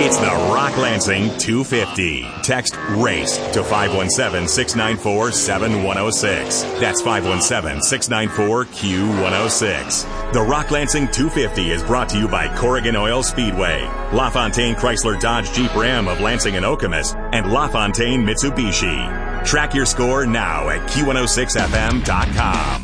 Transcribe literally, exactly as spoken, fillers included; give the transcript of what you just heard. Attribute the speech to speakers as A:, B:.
A: It's the Rock Lansing two fifty. Text RACE to five one seven, six nine four, seven one zero six. That's five one seven, six nine four, Q one zero six. The Rock Lansing two fifty is brought to you by Corrigan Oil Speedway, LaFontaine Chrysler Dodge Jeep Ram of Lansing and Okemos, and LaFontaine Mitsubishi. Track your score now at Q one oh six F M dot com.